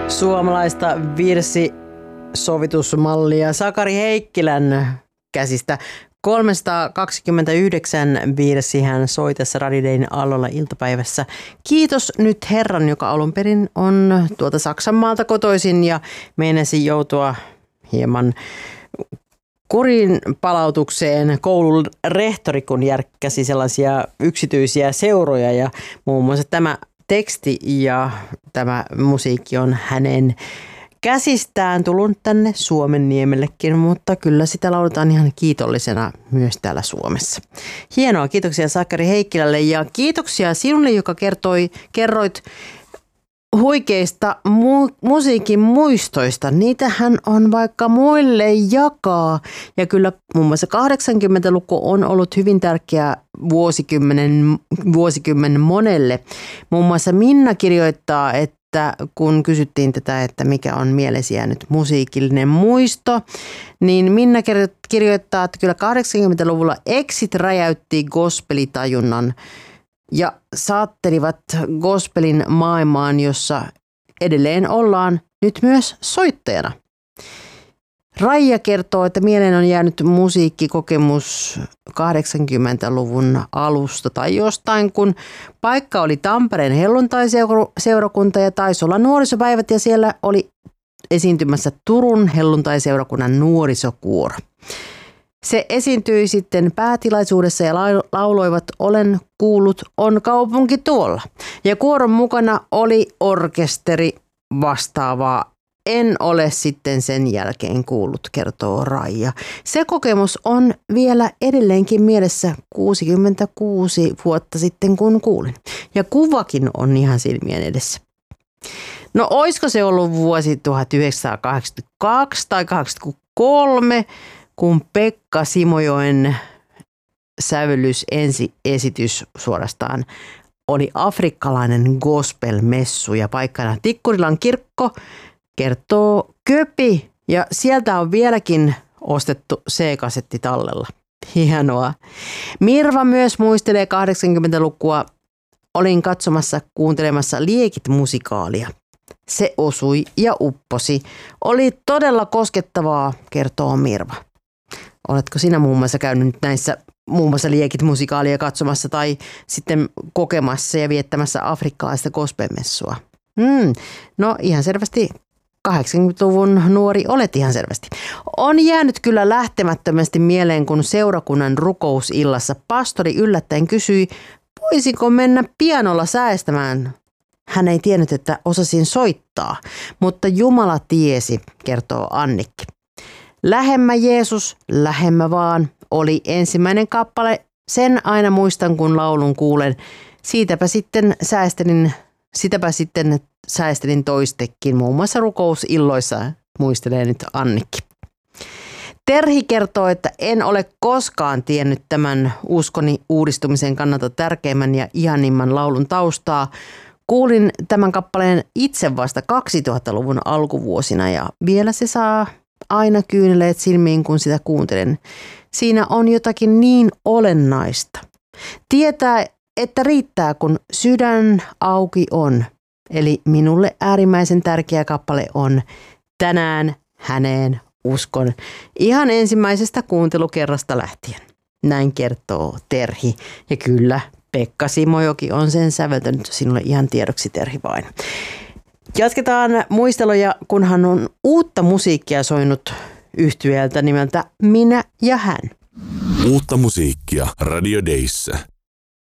Suomalaista virsisovitusmallia Sakari Heikkilän käsistä. 329 virsi hän soi tässä Radio Dayn Allolla iltapäivässä. Kiitos nyt herran, joka alun perin on tuolta Saksanmaalta kotoisin ja meinasi joutua hieman kurin palautukseen koulun rehtori, kun järkkäsi sellaisia yksityisiä seuroja ja muun muassa tämä teksti ja tämä musiikki on hänen käsistään tullut tänne Suomenniemellekin, mutta kyllä sitä lauletaan ihan kiitollisena myös täällä Suomessa. Hienoa, kiitoksia Sakari Heikkilälle ja kiitoksia sinulle, joka kerroit huikeista musiikin muistoista. Niitähän on vaikka muille jakaa ja kyllä muun muassa 80-luku on ollut hyvin tärkeä vuosikymmen monelle. Muun muassa Minna kirjoittaa, että kun kysyttiin tätä, että mikä on mielesi jäänyt musiikillinen muisto, niin Minna kirjoittaa, että kyllä 80-luvulla Exit räjäytti gospelitajunnan ja saattelivat gospelin maailmaan, jossa edelleen ollaan nyt myös soittajana. Raija kertoo, että mieleen on jäänyt musiikkikokemus 80-luvun alusta tai jostain, kun paikka oli Tampereen helluntaiseurakunta ja taisi olla nuorisopäivät ja siellä oli esiintymässä Turun helluntaiseurakunnan nuorisokuoro. Se esiintyi sitten päätilaisuudessa ja lauloivat Olen kuullut, on kaupunki tuolla. Ja kuoron mukana oli orkesteri vastaavaa. En ole sitten sen jälkeen kuullut, kertoo Raija. Se kokemus on vielä edelleenkin mielessä 66 vuotta sitten, kun kuulin. Ja kuvakin on ihan silmien edessä. No oisko se ollut vuosi 1982 tai 1983, kun Pekka Simojoen sävellysensiesitys suorastaan oli afrikkalainen gospel-messu ja paikkana Tikkurilan kirkko, kertoo Köpi ja sieltä on vieläkin ostettu C-kasetti tallella. Hienoa. Mirva myös muistelee 80-lukua. Olin katsomassa kuuntelemassa Liekit-musikaalia. Se osui ja upposi. Oli todella koskettavaa, kertoo Mirva. Oletko sinä muun muassa käynyt näissä muun muassa Liekit-musikaalia katsomassa tai sitten kokemassa ja viettämässä afrikkalaista gospelmessua? No ihan selvästi 80-luvun nuori olet ihan selvästi. On jäänyt kyllä lähtemättömästi mieleen, kun seurakunnan rukousillassa pastori yllättäen kysyi, voisinko mennä pianolla säästämään. Hän ei tiennyt, että osasin soittaa, mutta Jumala tiesi, kertoo Annikki. Lähemmä Jeesus, lähemmä vaan oli ensimmäinen kappale. Sen aina muistan, kun laulun kuulen. Sitäpä sitten säästelin toistekin, muun muassa rukousilloissa, muistelee nyt Annikki. Terhi kertoo, että en ole koskaan tiennyt tämän uskoni uudistumisen kannalta tärkeimmän ja ihanimman laulun taustaa. Kuulin tämän kappaleen itse vasta 2000-luvun alkuvuosina ja vielä se saa aina kyyneleet silmiin, kun sitä kuuntelen. Siinä on jotakin niin olennaista. Tietää, että riittää, kun sydän auki on. Eli minulle äärimmäisen tärkeä kappale on Tänään häneen uskon. Ihan ensimmäisestä kuuntelukerrasta lähtien. Näin kertoo Terhi. Ja kyllä, Pekka Simojoki on sen säveltänyt sinulle ihan tiedoksi, Terhi vain. Jatketaan muisteluja, kunhan on uutta musiikkia soinut yhtyeeltä nimeltä Minä ja hän. Uutta musiikkia Radio Dayssä.